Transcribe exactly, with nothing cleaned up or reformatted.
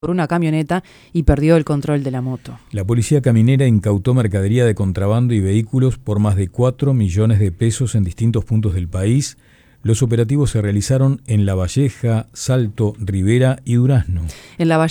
por una camioneta y perdió el control de la moto. La policía caminera incautó mercadería de contrabando y vehículos por más de cuatro millones de pesos en distintos puntos del país. Los operativos se realizaron en La Valleja, Salto, Rivera y Durazno. En La